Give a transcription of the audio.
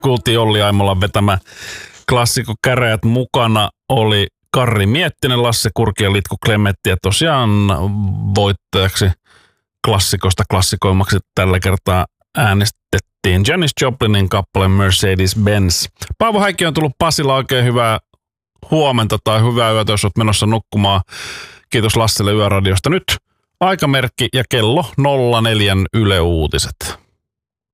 kuultiin Olli Aimolan vetämä klassikko Käräjät. Mukana oli Karri Miettinen, Lasse Kurki ja Litku Klemetti. Ja tosiaan voittajaksi klassikoimmaksi tällä kertaa äänestettiin Janis Joplinin kappale Mercedes-Benz. Paavo Häikki on tullut Pasilla, oikein hyvää huomenta tai hyvää yötä, jos olet menossa nukkumaan. Kiitos Lasselle Yöradiosta. Nyt aikamerkki ja kello 04 Yle Uutiset.